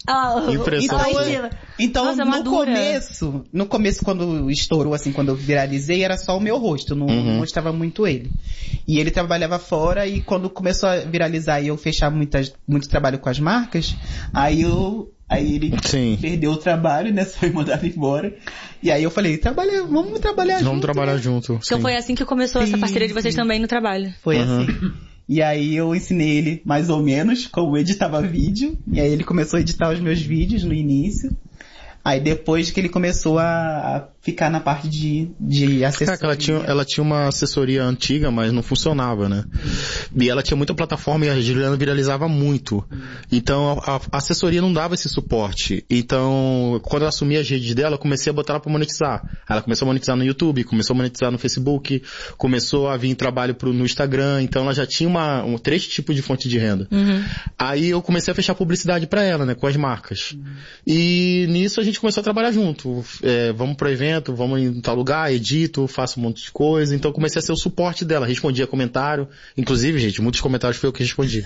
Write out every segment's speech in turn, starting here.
Impressão. Então, Nossa, no começo, quando estourou, assim, quando eu viralizei, era só o meu rosto, não mostrava muito ele. E ele trabalhava fora, e quando começou a viralizar e eu fechar muito trabalho com as marcas, aí ele perdeu o trabalho, né, foi mandado embora. E aí eu falei, vamos trabalhar junto. Vamos trabalhar junto. Então sim. foi assim que começou essa parceria de vocês também no trabalho. Foi assim. E aí eu ensinei ele mais ou menos como editava vídeo. E aí ele começou a editar os meus vídeos no início. Aí depois que ele começou a ficar na parte de assessoria. Ela tinha uma assessoria antiga, mas não funcionava, né? E ela tinha muita plataforma e a Juliana viralizava muito. Então a assessoria não dava esse suporte. Então, quando eu assumi as redes dela, eu comecei a botar ela pra monetizar. Ela começou a monetizar no YouTube, começou a monetizar no Facebook, começou a vir trabalho no Instagram. Então ela já tinha 3 tipos de fonte de renda. Aí eu comecei a fechar publicidade pra ela, né? Com as marcas. E nisso a gente começou a trabalhar junto. Vamos pro evento, vamos em tal lugar, edito, faço um monte de coisa. Então comecei a ser o suporte dela. Respondia comentário. Inclusive, gente, muitos comentários foi eu que respondi.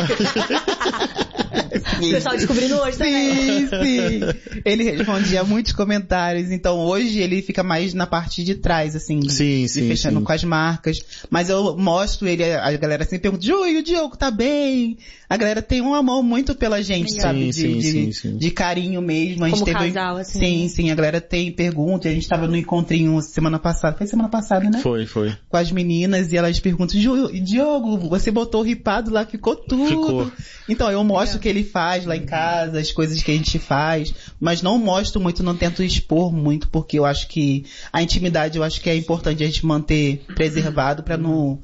O pessoal descobrindo hoje também. Sim. Ele respondia muitos comentários. Então hoje ele fica mais na parte de trás, assim. Fechando com as marcas. Mas eu mostro ele, a galera sempre pergunta, Júlio, o Diogo tá bem? A galera tem um amor muito pela gente, sabe? De carinho mesmo. A gente como teve... casal, assim. Sim. A galera tem pergunta. A gente tava no encontrinho semana passada. Foi semana passada, né? Foi. Com as meninas e elas perguntam, Diogo, você botou o ripado lá, ficou tudo. Ficou. Então eu mostro o que ele faz lá em casa, as coisas que a gente faz, mas não mostro muito, não tento expor muito, porque eu acho que a intimidade, eu acho que é importante a gente manter preservado pra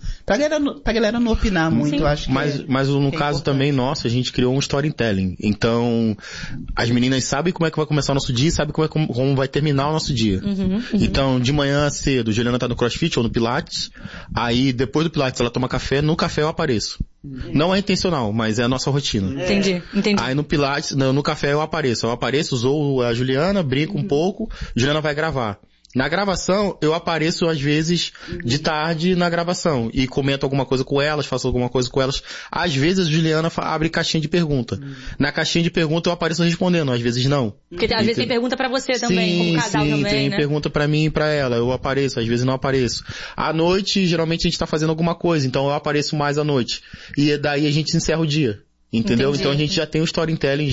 galera não opinar muito, eu acho que mas no caso também nosso, a gente criou um storytelling. Então, as meninas sabem como é que vai começar o nosso dia e sabem como vai terminar o nosso dia. Então, de manhã cedo, Juliana tá no CrossFit ou no Pilates, aí depois do Pilates ela toma café, no café eu apareço. Não é intencional, mas é a nossa rotina. Entendi. Aí no Pilates, no café eu apareço, usou a Juliana, brinco um pouco, Juliana vai gravar. Na gravação, eu apareço às vezes de tarde na gravação e comento alguma coisa com elas, faço alguma coisa com elas. Às vezes a Juliana abre caixinha de pergunta. Na caixinha de pergunta eu apareço respondendo, às vezes não. Porque às vezes tem pergunta pra você também, como casal também, tem né? pergunta pra mim e pra ela, eu apareço, às vezes não apareço. À noite, geralmente a gente tá fazendo alguma coisa, então eu apareço mais à noite. E daí a gente encerra o dia. Entendeu? Entendi. Então a gente já tem o storytelling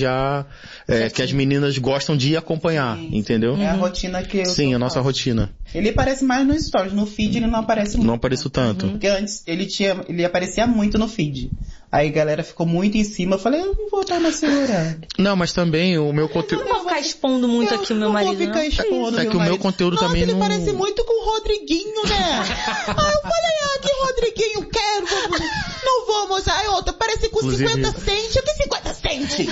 que as meninas gostam de acompanhar, entendeu? É a rotina que eu Sim, a nossa rotina. Ele aparece mais nos stories, no feed ele não aparece muito. Não apareço tanto. Porque antes ele aparecia muito no feed. Aí a galera ficou muito em cima, eu falei, eu não vou dar uma segurada. Não, mas também o meu conteúdo... Eu não vou ficar expondo muito aqui o meu marido, não. Vou ficar expondo É que o meu conteúdo Nossa, também ele não... parece muito com o Rodriguinho, né? Aí eu falei, que Rodriguinho, quero, não vou mostrar. Aí outra, parece com Inclusive... 50 cent. O que 50 cent?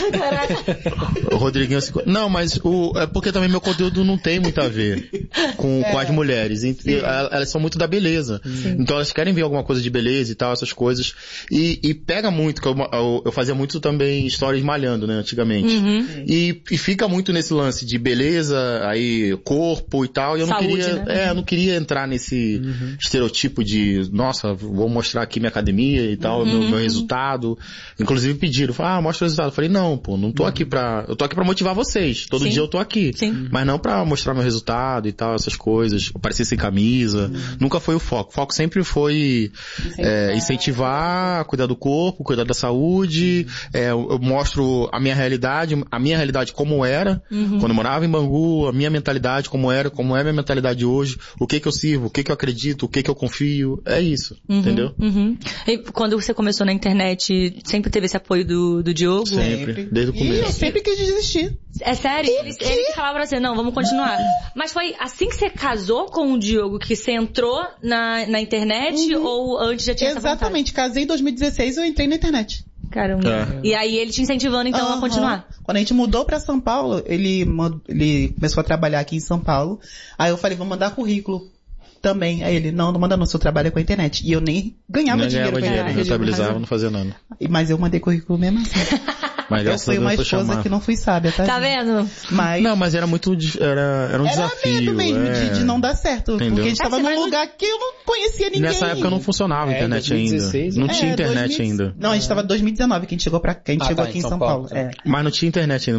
O Rodriguinho... Não, mas é porque também meu conteúdo não tem muito a ver com as mulheres. Elas são muito da beleza. Então elas querem ver alguma coisa de beleza e tal, essas coisas. E pega muito, que eu fazia muito também stories malhando, né, antigamente. E fica muito nesse lance de beleza, aí corpo e tal. E eu Saúde, não queria, né? eu não queria entrar nesse estereotipo de, nossa, vou mostrar aqui minha academia e tal, meu resultado. Inclusive pediram, mostra o resultado. Eu falei, não, pô, não tô aqui eu tô aqui pra motivar vocês. Todo dia eu tô aqui. Mas não pra mostrar meu resultado e tal, essas coisas. Aparecer sem camisa. Nunca foi o foco. O foco sempre foi incentivar, cuidar do corpo, cuidar da saúde. Eu mostro a minha realidade como era, quando eu morava em Bangu, a minha mentalidade como era, como é a minha mentalidade hoje, o que eu sirvo, o que eu acredito, o que eu confio. É isso, entendeu? E quando você começou na internet, sempre teve esse apoio do Diogo? Sempre, desde o começo. Eu sempre quis desistir. É sério? Ele que falava pra você, não, vamos continuar. Mas foi assim que você casou com o Diogo que você entrou na internet ou antes já tinha essa vontade? Exatamente, casei em 2016 e eu entrei na internet. Caramba. E aí ele te incentivando então a continuar? Quando a gente mudou pra São Paulo, ele começou a trabalhar aqui em São Paulo. Aí eu falei, vou mandar currículo também. Aí ele, não manda não, seu trabalho é com a internet. E eu nem ganhava dinheiro com a internet. Eu estabilizava, não fazia nada. Mas eu mandei currículo mesmo assim. Mas eu fui uma esposa que não fui sábia, tá? Tá vendo? Mas era muito, era um desafio. Era medo mesmo de não dar certo. Entendeu? Porque a gente tava num lugar que eu não conhecia ninguém. Nessa época não funcionava a internet 2016, ainda. Não tinha internet ainda. Não, a gente tava em 2019 que a gente chegou aqui em São Paulo. Mas não tinha internet ainda.